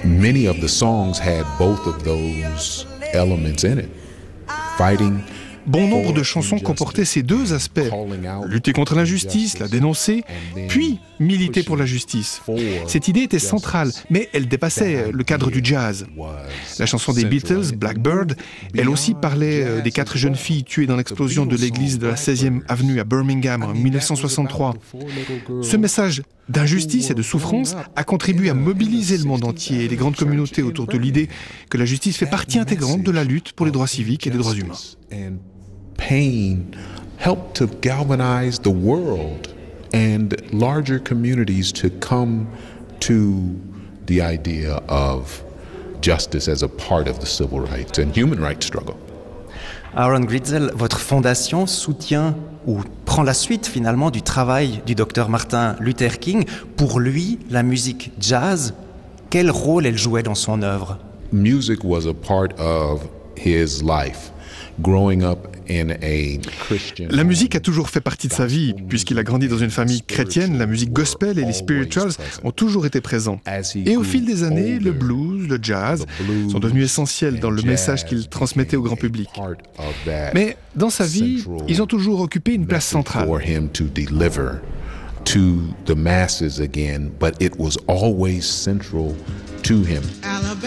Many of the songs had both of those elements in it. Fighting. Bon nombre de chansons comportaient ces deux aspects. Lutter contre l'injustice, la dénoncer, puis militer pour la justice. Cette idée était centrale, mais elle dépassait le cadre du jazz. La chanson des Beatles, Blackbird, elle aussi parlait des 4 jeunes filles tuées dans l'explosion de l'église de la 16e avenue à Birmingham en 1963. Ce message d'injustice et de souffrance a contribué à mobiliser le monde entier et les grandes communautés autour de l'idée que la justice fait partie intégrante de la lutte pour les droits civiques et les droits humains. Pain helped to galvanize the world and larger communities to come to the idea of justice as a part of the civil rights and human rights struggle. Aaron Gritzel, votre fondation soutient ou prend la suite finalement du travail du docteur Martin Luther King. Pour lui, la musique jazz, quel rôle elle jouait dans son œuvre? Music was a part of his life. Growing up in a Christian. La musique a toujours fait partie de sa vie, puisqu'il a grandi dans une famille chrétienne. La musique gospel et les spirituals ont toujours été présents. Et au fil des années, le blues, le jazz sont devenus essentiels dans le message qu'il transmettait au grand public. Mais dans sa vie, ils ont toujours occupé une place centrale. To the masses again, but it was always central to him.